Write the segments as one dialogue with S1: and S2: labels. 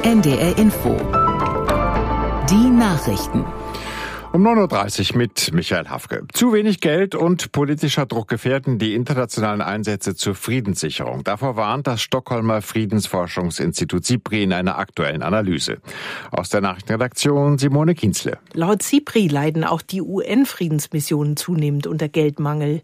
S1: NDR Info. Die Nachrichten.
S2: Um 9.30 Uhr mit Michael Hafke. Zu wenig Geld und politischer Druck gefährden die internationalen Einsätze zur Friedenssicherung. Davor warnt das Stockholmer Friedensforschungsinstitut SIPRI in einer aktuellen Analyse. Aus der Nachrichtenredaktion Simone Kienzle.
S3: Laut SIPRI leiden auch die UN-Friedensmissionen zunehmend unter Geldmangel.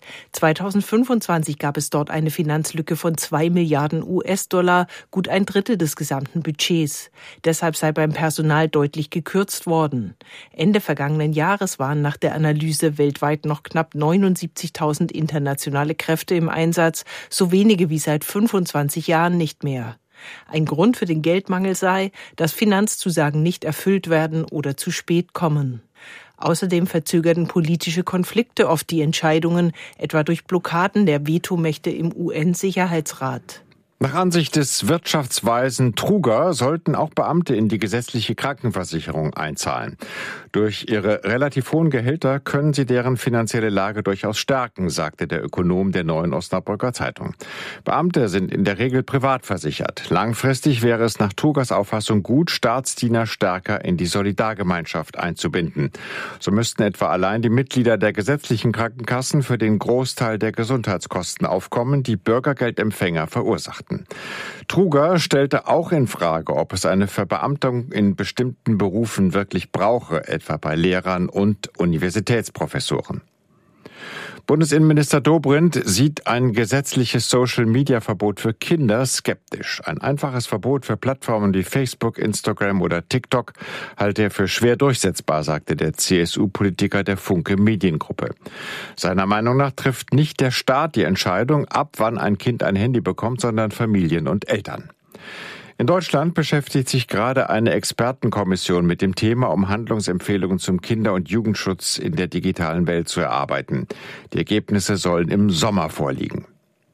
S3: 2025 gab es dort eine Finanzlücke von 2 Milliarden US-Dollar, gut ein Drittel des gesamten Budgets. Deshalb sei beim Personal deutlich gekürzt worden. Ende vergangenen Jahres waren nach der Analyse weltweit noch knapp 79.000 internationale Kräfte im Einsatz, so wenige wie seit 25 Jahren nicht mehr. Ein Grund für den Geldmangel sei, dass Finanzzusagen nicht erfüllt werden oder zu spät kommen. Außerdem verzögerten politische Konflikte oft die Entscheidungen, etwa durch Blockaden der Vetomächte im UN-Sicherheitsrat.
S2: Nach Ansicht des Wirtschaftsweisen Truger sollten auch Beamte in die gesetzliche Krankenversicherung einzahlen. Durch ihre relativ hohen Gehälter können sie deren finanzielle Lage durchaus stärken, sagte der Ökonom der Neuen Osnabrücker Zeitung. Beamte sind in der Regel privat versichert. Langfristig wäre es nach Trugers Auffassung gut, Staatsdiener stärker in die Solidargemeinschaft einzubinden. So müssten etwa allein die Mitglieder der gesetzlichen Krankenkassen für den Großteil der Gesundheitskosten aufkommen, die Bürgergeldempfänger verursachten. Truger stellte auch in Frage, ob es eine Verbeamtung in bestimmten Berufen wirklich brauche, etwa bei Lehrern und Universitätsprofessoren. Bundesinnenminister Dobrindt sieht ein gesetzliches Social-Media-Verbot für Kinder skeptisch. Ein einfaches Verbot für Plattformen wie Facebook, Instagram oder TikTok halte er für schwer durchsetzbar, sagte der CSU-Politiker der Funke Mediengruppe. Seiner Meinung nach trifft nicht der Staat die Entscheidung, ab wann ein Kind ein Handy bekommt, sondern Familien und Eltern. In Deutschland beschäftigt sich gerade eine Expertenkommission mit dem Thema, um Handlungsempfehlungen zum Kinder- und Jugendschutz in der digitalen Welt zu erarbeiten. Die Ergebnisse sollen im Sommer vorliegen.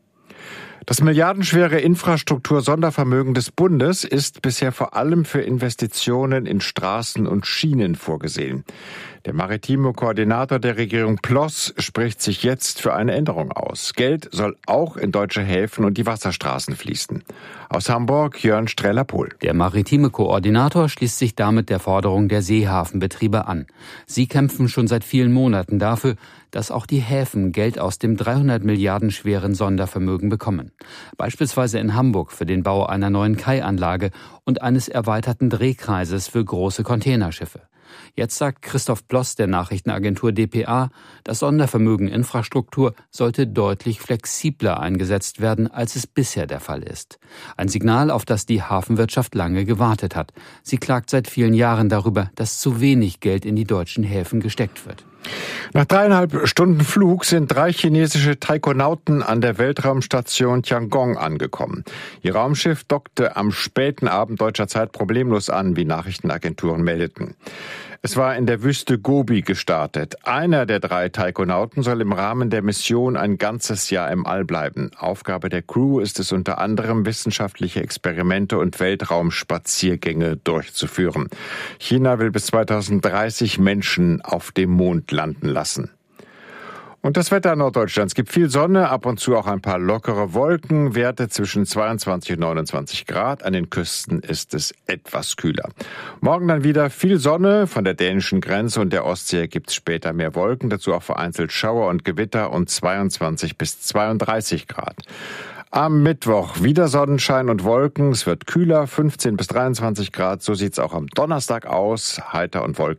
S2: Das milliardenschwere Infrastruktur-Sondervermögen des Bundes ist bisher vor allem für Investitionen in Straßen und Schienen vorgesehen. Der maritime Koordinator der Regierung Ploss spricht sich jetzt für eine Änderung aus. Geld soll auch in deutsche Häfen und die Wasserstraßen fließen. Aus Hamburg Jörn Streller-Pohl.
S4: Der maritime Koordinator schließt sich damit der Forderung der Seehafenbetriebe an. Sie kämpfen schon seit vielen Monaten dafür, dass auch die Häfen Geld aus dem 300 Milliarden schweren Sondervermögen bekommen. Beispielsweise in Hamburg für den Bau einer neuen Kaianlage und eines erweiterten Drehkreises für große Containerschiffe. Jetzt sagt Christoph Ploss der Nachrichtenagentur dpa, das Sondervermögen Infrastruktur sollte deutlich flexibler eingesetzt werden, als es bisher der Fall ist. Ein Signal, auf das die Hafenwirtschaft lange gewartet hat. Sie klagt seit vielen Jahren darüber, dass zu wenig Geld in die deutschen Häfen gesteckt wird.
S2: Nach 3,5 Stunden Flug sind 3 chinesische Taikonauten an der Weltraumstation Tiangong angekommen. Ihr Raumschiff dockte am späten Abend deutscher Zeit problemlos an, wie Nachrichtenagenturen meldeten. Es war in der Wüste Gobi gestartet. Einer der 3 Taikonauten soll im Rahmen der Mission ein ganzes Jahr im All bleiben. Aufgabe der Crew ist es unter anderem, wissenschaftliche Experimente und Weltraumspaziergänge durchzuführen. China will bis 2030 Menschen auf dem Mond landen lassen. Und das Wetter Norddeutschlands gibt viel Sonne, ab und zu auch ein paar lockere Wolken, Werte zwischen 22 und 29 Grad. An den Küsten ist es etwas kühler. Morgen dann wieder viel Sonne, von der dänischen Grenze und der Ostsee gibt es später mehr Wolken, dazu auch vereinzelt Schauer und Gewitter und 22 bis 32 Grad. Am Mittwoch wieder Sonnenschein und Wolken, es wird kühler, 15 bis 23 Grad, so sieht's auch am Donnerstag aus, heiter und wolkig.